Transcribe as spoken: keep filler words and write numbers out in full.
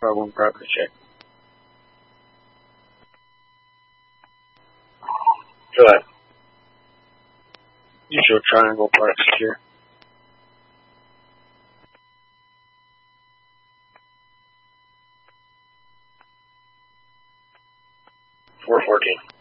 Problem property check. Go ahead. Usual triangle part secure. four fourteen.